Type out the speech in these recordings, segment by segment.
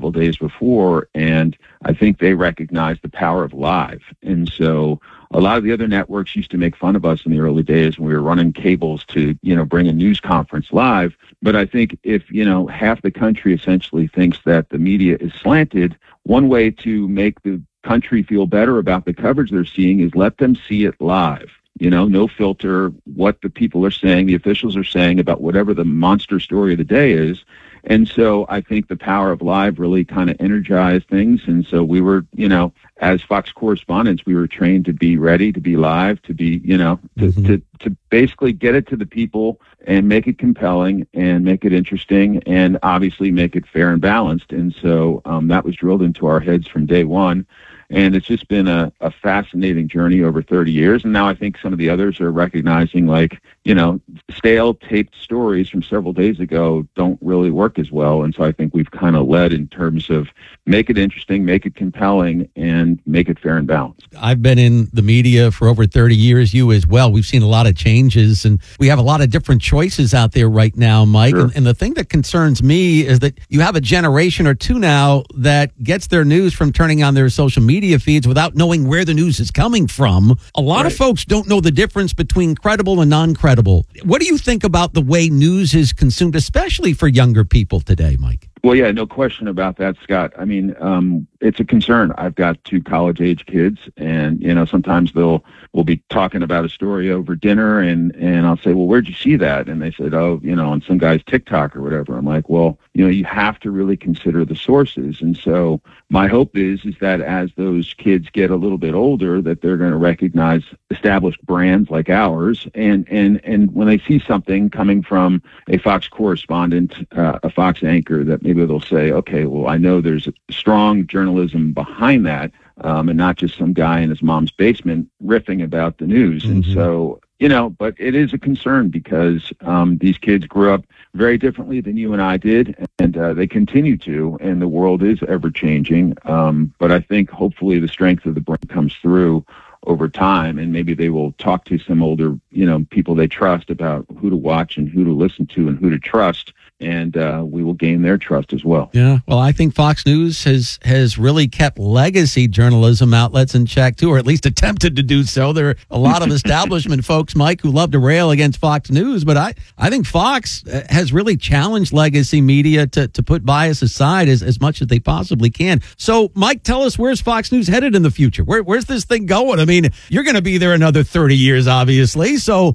couple of days before, and I think they recognized the power of live. And so a lot of the other networks used to make fun of us in the early days when we were running cables to, bring a news conference live. But I think if, half the country essentially thinks that the media is slanted, one way to make the country feel better about the coverage they're seeing is let them see it live. No filter, what the people are saying, the officials are saying about whatever the monster story of the day is. And so I think the power of live really kind of energized things. And so we were, as Fox correspondents, we were trained to be ready, to be live, to be, to basically get it to the people and make it compelling and make it interesting and obviously make it fair and balanced. And so that was drilled into our heads from day one. And it's just been a fascinating journey over 30 years. And now I think some of the others are recognizing, stale taped stories from several days ago don't really work as well. And so I think we've kind of led in terms of make it interesting, make it compelling, and make it fair and balanced. I've been in the media for over 30 years, you as well. We've seen a lot of changes, and we have a lot of different choices out there right now, Mike. Sure. And the thing that concerns me is that you have a generation or two now that gets their news from turning on their social media feeds without knowing where the news is coming from. A lot of folks don't know the difference between credible and non-credible. What do you think about the way news is consumed, especially for younger people today, Mike? Well, yeah, no question about that, Scott. I mean, it's a concern. I've got two college-age kids, and, sometimes we'll be talking about a story over dinner, and I'll say, well, where'd you see that? And they said, on some guy's TikTok or whatever. I'm like, well, you have to really consider the sources. And so my hope is that as those kids get a little bit older, that they're going to recognize established brands like ours. And when they see something coming from a Fox correspondent, a Fox anchor, that maybe they'll say, okay, well, I know there's strong journalism behind that, and not just some guy in his mom's basement riffing about the news. Mm-hmm. And so, but it is a concern because these kids grew up very differently than you and I did, and they continue to, and the world is ever-changing. But I think hopefully the strength of the brand comes through over time, and maybe they will talk to some older, people they trust about who to watch and who to listen to and who to trust, and we will gain their trust as well. Yeah, well, I think Fox News has really kept legacy journalism outlets in check, too, or at least attempted to do so. There are a lot of establishment folks, Mike, who love to rail against Fox News, but I think Fox has really challenged legacy media to put bias aside as much as they possibly can. So, Mike, tell us, where's Fox News headed in the future? Where's this thing going? I mean, you're going to be there another 30 years, obviously, so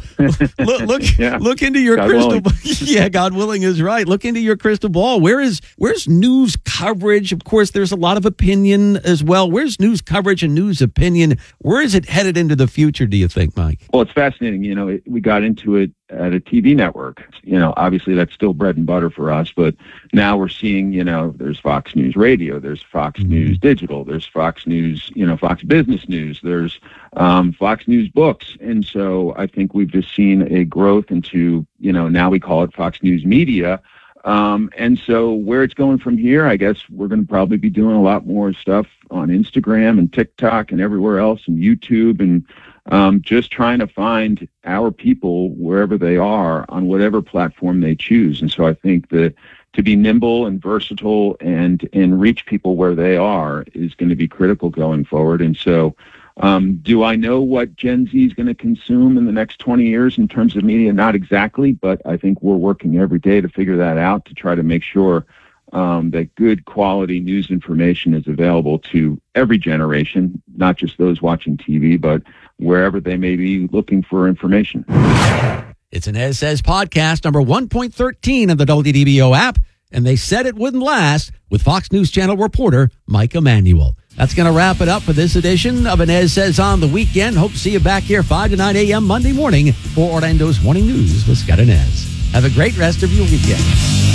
look into your crystal ball. Yeah, God willing is right. Look into your crystal ball. Where's news coverage? Of course, there's a lot of opinion as well. Where's news coverage and news opinion? Where is it headed into the future, do you think, Mike? Well, it's fascinating. We got into it at a TV network. Obviously that's still bread and butter for us, but now we're seeing, there's Fox News Radio, there's Fox News Digital, there's Fox News, Fox Business News, there's Fox News Books. And so I think we've just seen a growth into, now we call it Fox News Media. And so where it's going from here, I guess we're going to probably be doing a lot more stuff on Instagram and TikTok and everywhere else, and YouTube, and just trying to find our people wherever they are on whatever platform they choose. And so I think that to be nimble and versatile and reach people where they are is going to be critical going forward. And so do I know what Gen Z is going to consume in the next 20 years in terms of media? Not exactly, but I think we're working every day to figure that out, to try to make sure that good quality news information is available to every generation, not just those watching TV, but wherever they may be looking for information. It's an As Says podcast, number 1.13 of the WDBO app, and they said it wouldn't last with Fox News Channel reporter Mike Emanuel. That's going to wrap it up for this edition of An As Says on the Weekend. Hope to see you back here 5 to 9 a.m. Monday morning for Orlando's Morning News with Scott and Ez. Have a great rest of your weekend.